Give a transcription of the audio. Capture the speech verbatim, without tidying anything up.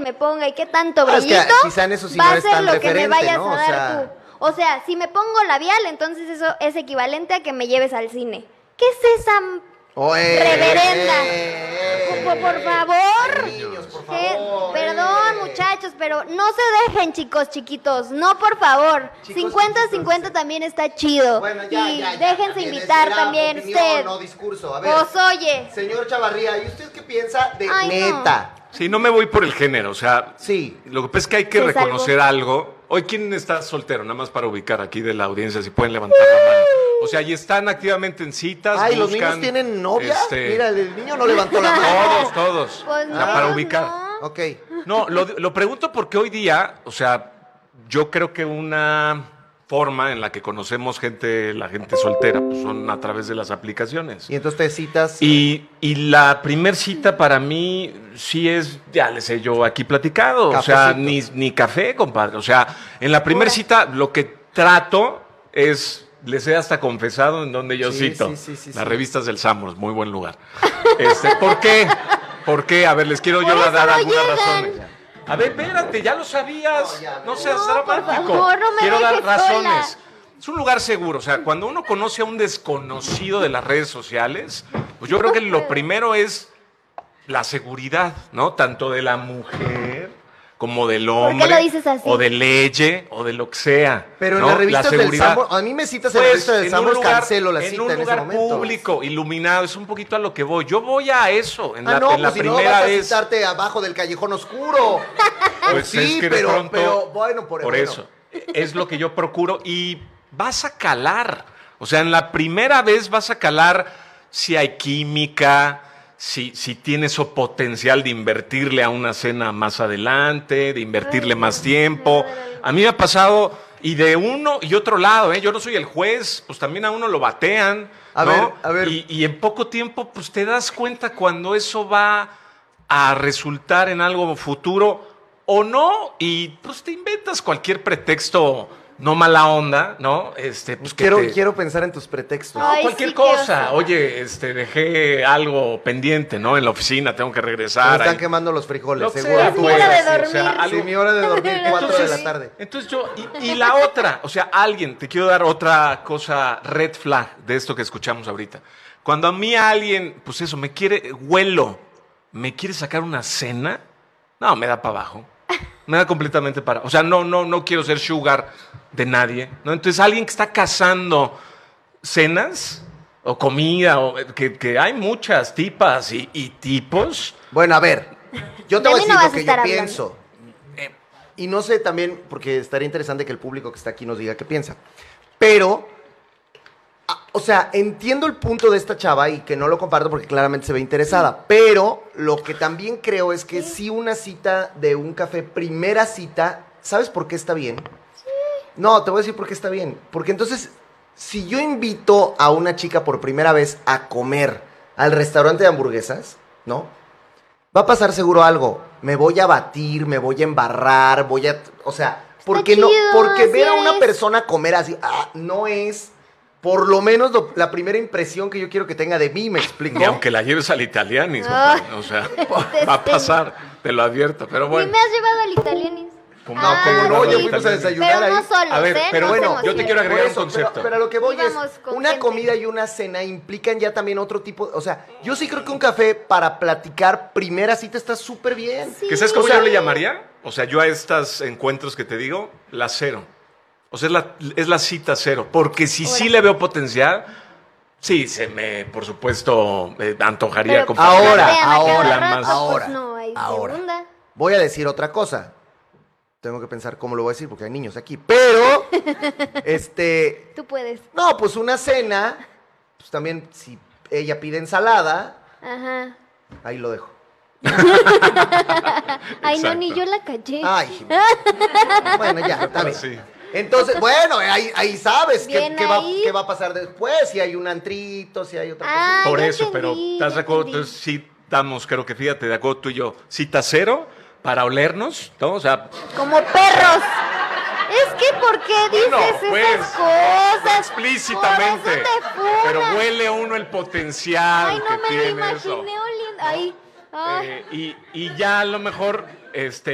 me ponga y qué tanto Ah, es que brillito quizá en eso sí va no a es ser tan lo que me referente, vayas ¿no? a O dar sea- tú. O sea, si me pongo labial, entonces eso es equivalente a que me lleves al cine. ¿Qué es esa Oye, reverenda? eh, Por, por favor. Ay, niños, por ¿Qué? favor, Perdón, eh. muchachos, pero no se dejen, chicos chiquitos. No, por favor. Chicos cincuenta chiquitos, cincuenta sí. también está chido. Bueno, ya, y ya, ya, déjense también es invitar la también opinión, usted. no discurso. A ver, Pues oye. señor Chavarría, ¿y usted qué piensa de Ay, no. neta? Sí, no me voy por el género, o sea, Sí. lo que pasa es que hay que Se reconocer salvó. algo. Hoy, ¿quién está soltero? Nada más para ubicar aquí de la audiencia, si pueden levantar la mano. O sea, y están activamente en citas. Ay, ¿los buscan, niños tienen novia? este, Mira, el niño no levantó la mano. Todos, todos. Pues O sea, no, para ubicar. no. Ok. No, lo, lo pregunto porque hoy día, o sea, yo creo que una forma en la que conocemos gente, la gente soltera, pues son a través de las aplicaciones. Y entonces te citas. Y, y la primer cita para mí sí es, ya les he yo aquí platicado, o sea, Cafecito. ni, ni café, compadre. O sea, en la primer Pura. cita lo que trato es, les he hasta confesado en donde yo Sí, cito. sí, sí, sí, las sí. revistas del Sambors, muy buen lugar. Este, ¿por qué? ¿Por qué? A ver, les quiero yo Por eso dar no algunas llegan. razones. A ver, espérate, ya lo sabías. No, ya, No seas No, por dramático. favor, no me Quiero dar dejes razones. sola. Es un lugar seguro, o sea, cuando uno conoce a un desconocido de las redes sociales, pues yo creo que lo primero es la seguridad, ¿no? Tanto de la mujer como del hombre. lo dices así? O de leye, o de lo que sea. Pero en ¿no? las revistas La del seguridad. Sambor, a mí me citas en la Pues, revista del en un Sambor, lugar- cancelo la en cita un en ese lugar momento. público, iluminado, es un poquito a lo que voy. Yo voy a eso, en la, Ah, no, en la pues si no primera vas a vez. citarte abajo del callejón oscuro. Pues sí, es que de pero, pronto, pero bueno, por, por bueno. eso. Es lo que yo procuro y vas a calar. O sea, en la primera vez vas a calar si hay química, si, si tienes o potencial de invertirle a una cena más adelante, de invertirle más tiempo. A mí me ha pasado, y de uno y otro lado, ¿eh? Yo no soy el juez, pues también a uno lo batean. A ¿no? ver, a ver. Y, y en poco tiempo, pues te das cuenta cuando eso va a resultar en algo futuro o no, y pues te inventas cualquier pretexto, no mala onda, ¿no? Este, pues que Quiero, te- quiero pensar en tus pretextos. no, Ay, cualquier sí, qué cosa. oso. Oye, este, dejé algo pendiente, ¿no? En la oficina, tengo que Me regresar. están ahí. quemando los frijoles, Lo que seguro. sea, Es mi pues, hora de sí, o sea, dormir. algo- Sí, mi hora de dormir, cuatro de la Entonces, tarde. Entonces yo, y, y la otra, o sea, alguien, te quiero dar otra cosa, red flag de esto que escuchamos ahorita. Cuando a mí alguien, pues eso, me quiere, huelo, me quiere sacar una cena, no, me da para abajo. Me da completamente para. O sea, no, no, no quiero ser sugar de nadie, ¿no? Entonces, alguien que está cazando cenas o comida, o que, que hay muchas tipas y, y tipos. Bueno, a ver, yo te De voy a mí no decir vas lo a que yo estar hablando. pienso. Eh, y no sé también, porque estaría interesante que el público que está aquí nos diga qué piensa. Pero, a- o sea, entiendo el punto de esta chava y que no lo comparto porque claramente se ve interesada. Pero lo que también creo es que si una cita de un café, primera cita, ¿sabes por qué está bien? No, te voy a decir por qué está bien. Porque entonces, si yo invito a una chica por primera vez a comer al restaurante de hamburguesas, ¿no? Va a pasar seguro algo. Me voy a batir, me voy a embarrar, voy a... O sea, porque no, chido, porque así ver a una es. persona comer así, ah, no es por lo menos lo- la primera impresión que yo quiero que tenga de mí, me explico. Y aunque la lleves al italianis, Ah. compadre, o sea, va a pasar, te lo advierto, pero Ni bueno. me has llevado al italianis. ¿Cómo No, Ah, como no, sí. ya fuimos a desayunar Pero ahí. no solos, A ver, ¿eh? pero No bueno, se yo te emocionen. quiero agregar Por eso, un concepto. Pero, pero a lo que voy Íbamos es, con una gente. comida y una cena implican ya también otro tipo, o sea, yo sí creo que un café para platicar primera cita está súper bien. Sí. ¿Que sabes cómo O sea- yo le llamaría? O sea, yo a estos encuentros que te digo, la cero. O sea, es la, es la cita cero. Porque si sí Ahora. le veo potencial, sí, se me, por supuesto, eh, antojaría Pero compartir. Ahora, vean a cada ahora, rato, pues ahora, no hay ahora. segunda. Voy a decir otra cosa. Tengo que pensar cómo lo voy a decir porque hay niños aquí. Pero, este, Tú puedes. no, pues una cena, pues también si ella pide ensalada, Ajá. ahí lo dejo. Ay, no, Exacto. ni yo la caché. Ay, Jimena. Bueno, ya, está bien. Sí. Entonces, bueno, ahí, ahí sabes qué, Bien qué va, ahí. qué va a pasar después, si hay un antrito, si hay otra Ah, Por ya eso, pero entendí, ¿estás ya de acuerdo? entendí. Entonces sí damos, creo que fíjate, de acuerdo tú y yo, cita cero para olernos, ¿no? O sea, Como perros. Es que, ¿por qué dices Bueno, pues, esas cosas? explícitamente. Por eso te funas. Pero huele uno el potencial Ay, no que me lo tiene imaginé eso. oliendo. Ay, ay. Eh, y, y ya a lo mejor, este,